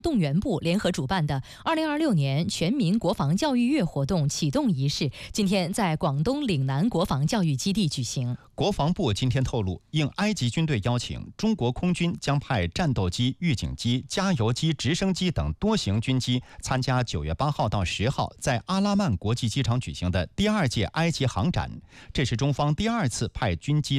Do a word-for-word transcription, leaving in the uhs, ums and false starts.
动员部联合主办的二零二六年全民国防教育月活动启动仪式，今天在广东岭南国防教育基地举行。 国防部今天透露，应埃及军队邀请，中国空军将派战斗机、预警机、加油机、直升机等多型军机参加九月八号到十号在阿拉曼国际机场举行的第二届埃及航展。这是中方第二次派军机